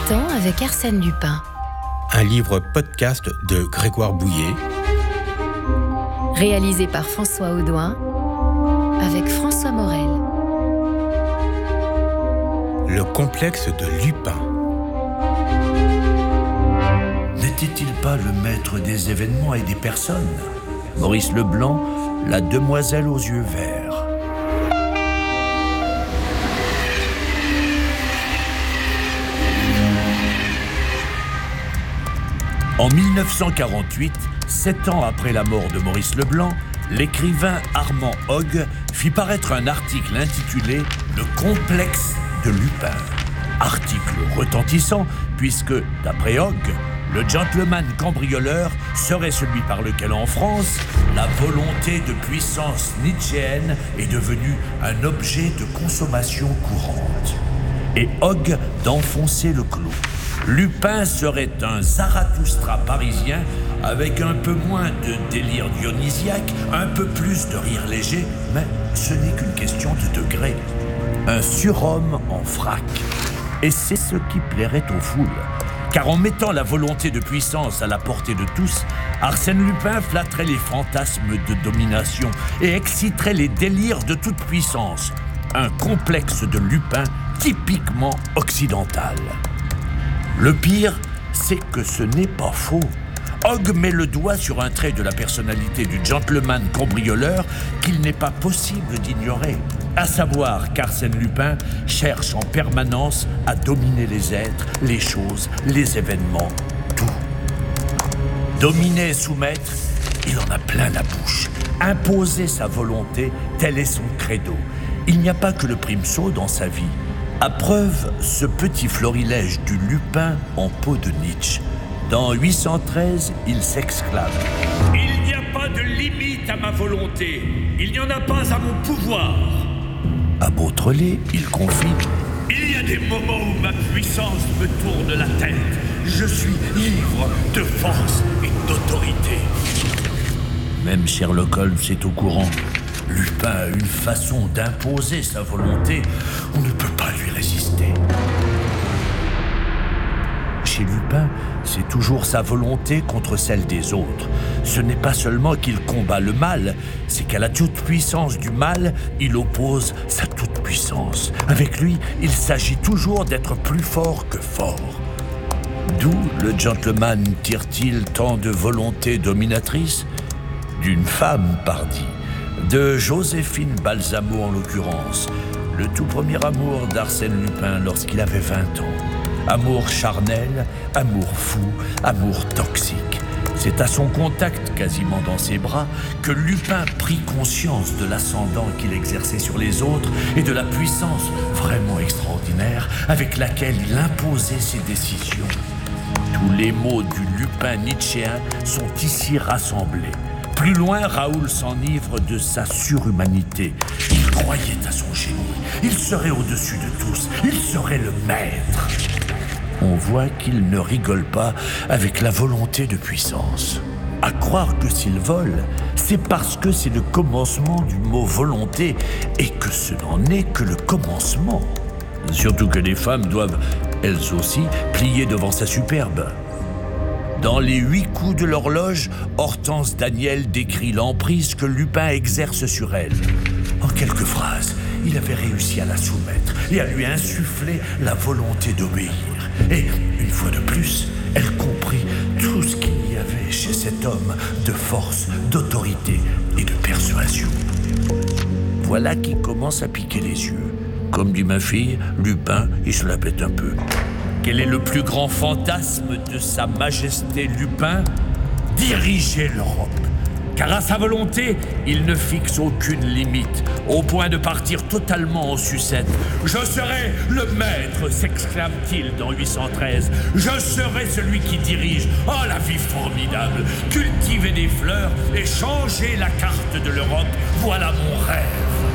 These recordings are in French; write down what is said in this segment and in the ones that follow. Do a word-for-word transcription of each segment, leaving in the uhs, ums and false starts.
temps avec Arsène Lupin. Un livre podcast de Grégoire Bouillet. Réalisé par François Audouin avec François Morel. Le complexe de Lupin. N'était-il pas le maître des événements et des personnes ? Maurice Leblanc, la demoiselle aux yeux verts. En mille neuf cent quarante-huit, sept ans après la mort de Maurice Leblanc, l'écrivain Armand Hogg fit paraître un article intitulé « Le complexe de Lupin ». Article retentissant puisque, d'après Hogg, le gentleman cambrioleur serait celui par lequel en France, la volonté de puissance nietzschéenne est devenue un objet de consommation courante. Et Hogg d'enfoncer le clou. Lupin serait un Zarathustra parisien avec un peu moins de délire dionysiaque, un peu plus de rire léger, mais ce n'est qu'une question de degré. Un surhomme en frac. Et c'est ce qui plairait aux foules. Car en mettant la volonté de puissance à la portée de tous, Arsène Lupin flatterait les fantasmes de domination et exciterait les délires de toute puissance. Un complexe de Lupin typiquement occidental. Le pire, c'est que ce n'est pas faux. Hogg met le doigt sur un trait de la personnalité du gentleman cambrioleur qu'il n'est pas possible d'ignorer, à savoir qu'Arsène Lupin cherche en permanence à dominer les êtres, les choses, les événements, tout. Dominer et soumettre, il en a plein la bouche. Imposer sa volonté, tel est son credo. Il n'y a pas que le primesaut dans sa vie. À preuve, ce petit florilège du Lupin en peau de Nietzsche. Dans huit cent treize, il s'exclame « Il n'y a pas de limite à ma volonté, il n'y en a pas à mon pouvoir ». À Beautrelet, il confie « Il y a des moments où ma puissance me tourne la tête. Je suis ivre de force et d'autorité. » Même Sherlock Holmes est au courant. Lupin a une façon d'imposer sa volonté, on ne peut pas lui résister. Chez Lupin, c'est toujours sa volonté contre celle des autres. Ce n'est pas seulement qu'il combat le mal, c'est qu'à la toute-puissance du mal, il oppose sa toute-puissance. Avec lui, il s'agit toujours d'être plus fort que fort. D'où le gentleman tire-t-il tant de volonté dominatrice ? D'une femme, pardi. De Joséphine Balsamo en l'occurrence, le tout premier amour d'Arsène Lupin lorsqu'il avait vingt ans. Amour charnel, amour fou, amour toxique. C'est à son contact, quasiment dans ses bras, que Lupin prit conscience de l'ascendant qu'il exerçait sur les autres et de la puissance vraiment extraordinaire avec laquelle il imposait ses décisions. Tous les mots du Lupin nietzschéen sont ici rassemblés. Plus loin, Raoul s'enivre de sa surhumanité. Il croyait à son génie. Il serait au-dessus de tous. Il serait le maître. On voit qu'il ne rigole pas avec la volonté de puissance. À croire que s'il vole, c'est parce que c'est le commencement du mot volonté et que ce n'en est que le commencement. Surtout que les femmes doivent, elles aussi, plier devant sa superbe. Dans les huit coups de l'horloge, Hortense Daniel décrit l'emprise que Lupin exerce sur elle. En quelques phrases, il avait réussi à la soumettre et à lui insuffler la volonté d'obéir. Et, une fois de plus, elle comprit tout ce qu'il y avait chez cet homme de force, d'autorité et de persuasion. Voilà qui commence à piquer les yeux. Comme dit ma fille, Lupin, il se la pète un peu. Quel est le plus grand fantasme de sa majesté Lupin ? Diriger l'Europe. Car à sa volonté, il ne fixe aucune limite, au point de partir totalement en sucette. « Je serai le maître !» s'exclame-t-il dans huit cent treize. « Je serai celui qui dirige. Oh, la vie formidable ! Cultiver des fleurs et changer la carte de l'Europe, voilà mon rêve !»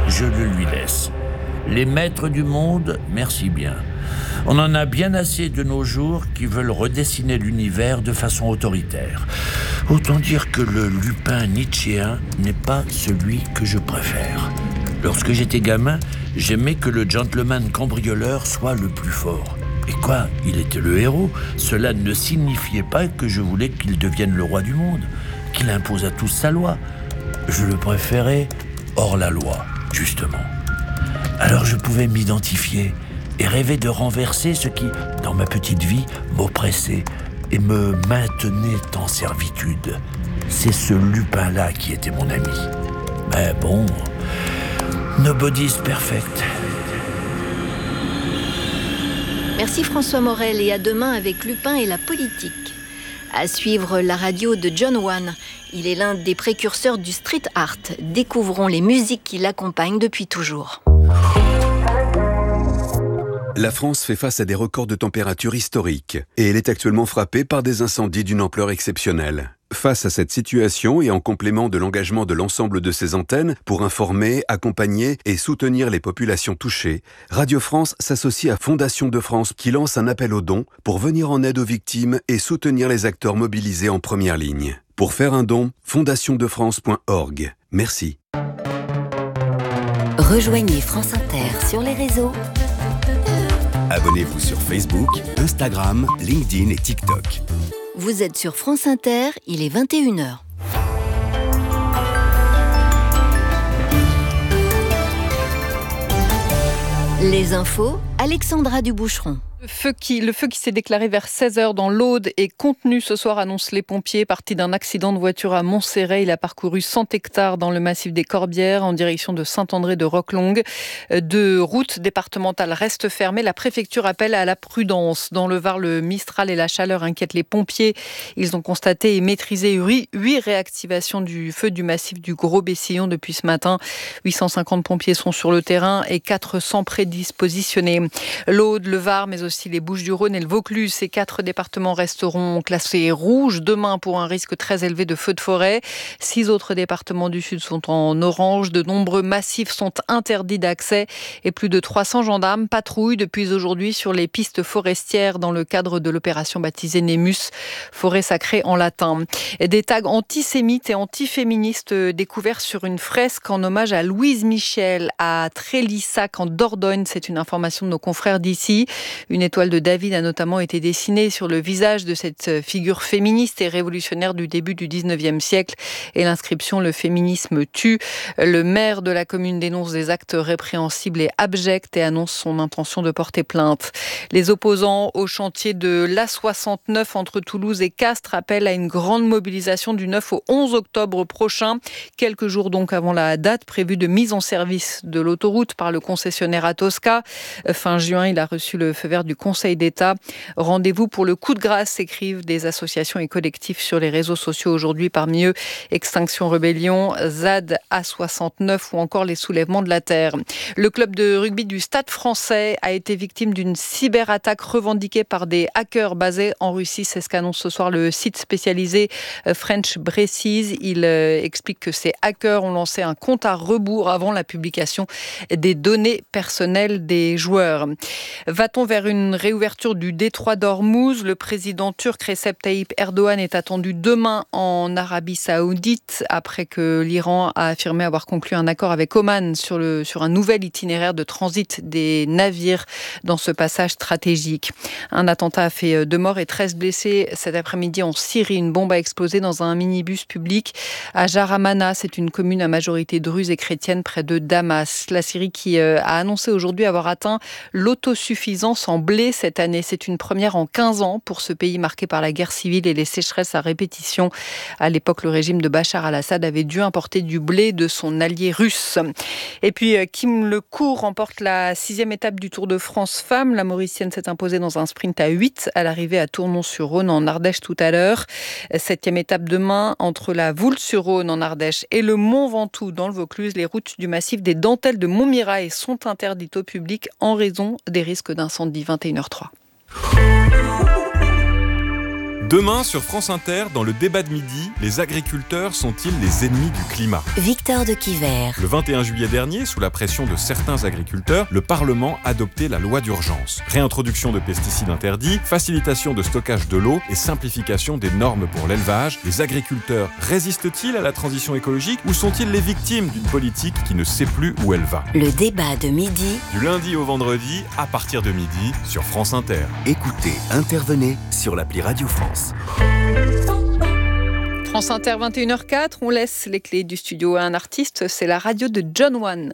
Je le lui laisse. Les maîtres du monde, merci bien. On en a bien assez de nos jours qui veulent redessiner l'univers de façon autoritaire. Autant dire que le Lupin nietzschéen n'est pas celui que je préfère. Lorsque j'étais gamin, j'aimais que le gentleman cambrioleur soit le plus fort. Et quoi, il était le héros. Cela ne signifiait pas que je voulais qu'il devienne le roi du monde, qu'il impose à tous sa loi. Je le préférais hors la loi, justement. Alors je pouvais m'identifier et rêver de renverser ce qui, dans ma petite vie, m'oppressait et me maintenait en servitude. C'est ce Lupin-là qui était mon ami. Mais bon, nobody's perfect. Merci François Morel et à demain avec Lupin et la politique. À suivre la radio de John One. Il est l'un des précurseurs du street art. Découvrons les musiques qui l'accompagnent depuis toujours. La France fait face à des records de température historiques et elle est actuellement frappée par des incendies d'une ampleur exceptionnelle. Face à cette situation et en complément de l'engagement de l'ensemble de ses antennes pour informer, accompagner et soutenir les populations touchées, Radio France s'associe à Fondation de France qui lance un appel aux dons pour venir en aide aux victimes et soutenir les acteurs mobilisés en première ligne. Pour faire un don, fondation de france point org. Merci. Rejoignez France Inter sur les réseaux. Abonnez-vous sur Facebook, Instagram, LinkedIn et TikTok. Vous êtes sur France Inter, il est vingt et une heures. Les infos, Alexandra Duboucheron. Le feu qui, le feu qui s'est déclaré vers seize heures dans l'Aude est contenu ce soir, annoncent les pompiers. Parti d'un accident de voiture à Montserrat, il a parcouru cent hectares dans le massif des Corbières en direction de Saint-André de Roquelongue. Deux routes départementales restent fermées. La préfecture appelle à la prudence. Dans le Var, le Mistral et la chaleur inquiètent les pompiers. Ils ont constaté et maîtrisé huit réactivations du feu du massif du Gros-Bessillon depuis ce matin. huit cent cinquante pompiers sont sur le terrain et quatre cents prédispositionnés. L'Aude, le Var, mais aussi les Bouches-du-Rhône et le Vaucluse, ces quatre départements resteront classés rouges demain pour un risque très élevé de feux de forêt. Six autres départements du Sud sont en orange. De nombreux massifs sont interdits d'accès et plus de trois cents gendarmes patrouillent depuis aujourd'hui sur les pistes forestières dans le cadre de l'opération baptisée Nemus, forêt sacrée en latin. Des tags antisémites et antiféministes découverts sur une fresque en hommage à Louise Michel à Trélissac en Dordogne. C'est une information de nos confrères d'ici. Une étoile de David a notamment été dessinée sur le visage de cette figure féministe et révolutionnaire du début du dix-neuvième siècle et l'inscription « Le féminisme tue ». Le maire de la commune dénonce des actes répréhensibles et abjects et annonce son intention de porter plainte. Les opposants au chantier de l'A soixante-neuf entre Toulouse et Castres appellent à une grande mobilisation du neuf au onze octobre prochain, quelques jours donc avant la date prévue de mise en service de l'autoroute par le concessionnaire Atosca. Fin juin, il a reçu le feu vert du Conseil d'État. Rendez-vous pour le coup de grâce, écrivent des associations et collectifs sur les réseaux sociaux aujourd'hui, parmi eux Extinction Rebellion, Z A D A soixante-neuf ou encore les Soulèvements de la Terre. Le club de rugby du Stade français a été victime d'une cyberattaque revendiquée par des hackers basés en Russie. C'est ce qu'annonce ce soir le site spécialisé French Braces. Il explique que ces hackers ont lancé un compte à rebours avant la publication des données personnelles des joueurs. Va-t-on vers une réouverture du détroit d'Ormuz? Le président turc Recep Tayyip Erdogan est attendu demain en Arabie Saoudite après que l'Iran a affirmé avoir conclu un accord avec Oman sur, le, sur un nouvel itinéraire de transit des navires dans ce passage stratégique. Un attentat a fait deux morts et treize blessés cet après-midi en Syrie. Une bombe a explosé dans un minibus public à Jaramana. C'est une commune à majorité druze et chrétienne près de Damas. La Syrie qui a annoncé aujourd'hui avoir atteint l'autosuffisance en blé cette année. C'est une première en quinze ans pour ce pays marqué par la guerre civile et les sécheresses à répétition. À l'époque, le régime de Bachar al-Assad avait dû importer du blé de son allié russe. Et puis, Kim Lecourt remporte la sixième étape du Tour de France Femmes. La Mauricienne s'est imposée dans un sprint à huit à l'arrivée à Tournon-sur-Rhône en Ardèche tout à l'heure. Septième étape demain entre la Voulte-sur-Rhône en Ardèche et le Mont Ventoux dans le Vaucluse. Les routes du massif des Dentelles de Montmirail sont interdites au public en raison des risques d'incendie. vingt et une heures zéro trois. Demain, sur France Inter, dans le débat de midi, les agriculteurs sont-ils les ennemis du climat ? Victor de Quiver. Le vingt et un juillet dernier, sous la pression de certains agriculteurs, le Parlement adoptait la loi d'urgence. Réintroduction de pesticides interdits, facilitation de stockage de l'eau et simplification des normes pour l'élevage. Les agriculteurs résistent-ils à la transition écologique ou sont-ils les victimes d'une politique qui ne sait plus où elle va ? Le débat de midi. Du lundi au vendredi, à partir de midi, sur France Inter. Écoutez, intervenez sur l'appli Radio France. France Inter, vingt et une heures quatre, on laisse les clés du studio à un artiste, c'est la radio de John One.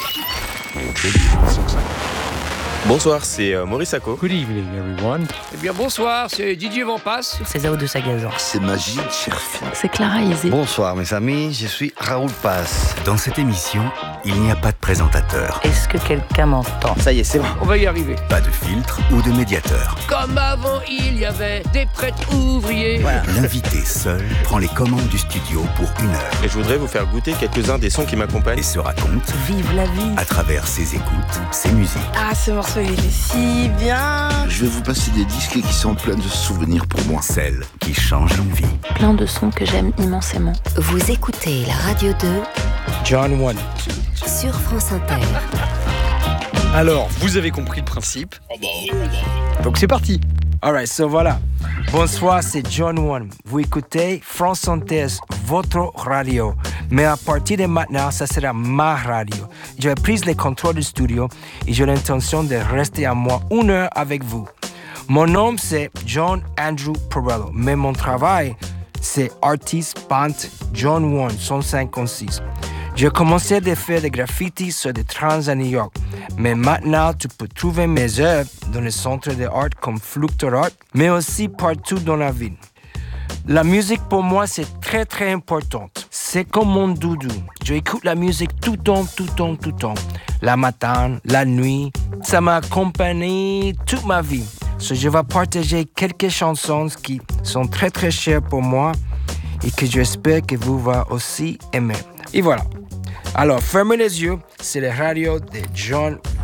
Bonsoir, c'est euh, Maurice Sacco. Good evening, everyone. Eh bien, bonsoir, c'est Didier Vampas. C'est Zao de Sagazan. C'est Magid Cherfi. C'est Clara Isé. Bonsoir, mes amis, je suis Raoul Paz. Dans cette émission, il n'y a pas de présentateur. Est-ce que quelqu'un m'entend ? Ça y est, c'est bon. On va y arriver. Pas de filtre ou de médiateur. Comme avant, il y avait des prêtres ouvriers. Voilà. L'invité seul prend les commandes du studio pour une heure. Et je voudrais vous faire goûter quelques-uns des sons qui m'accompagnent. Et se raconte. Vive la vie. À travers ses écoutes, ses musiques. Ah, ce morceau, il est si bien. Je vais vous passer des disques qui sont pleins de souvenirs pour moi. Celles qui changent l'envie. Plein de sons que j'aime immensément. Vous écoutez la radio de John One. Sur France Inter. Alors, vous avez compris le principe. Donc c'est parti. Alright, so voilà. Bonsoir, c'est John One. Vous écoutez France Inter, votre radio. Mais à partir de maintenant, ça sera ma radio. J'ai pris les contrôles du studio et j'ai l'intention de rester à moi une heure avec vous. Mon nom, c'est John Andrew Porello. Mais mon travail, c'est Artist Paint John One cent cinquante-six. J'ai commencé à faire des graffitis sur des trains à New York. Mais maintenant, tu peux trouver mes œuvres dans les centres d'art comme Fluctor Art, mais aussi partout dans la ville. La musique pour moi, c'est très très important. C'est comme mon doudou. J'écoute la musique tout le temps, tout le temps, tout le temps. La matin, la nuit, ça m'a accompagné toute ma vie. So, je vais partager quelques chansons qui sont très très chères pour moi et que j'espère que vous allez aussi aimer. Et voilà. Alors, fermez les yeux, c'est la radio de John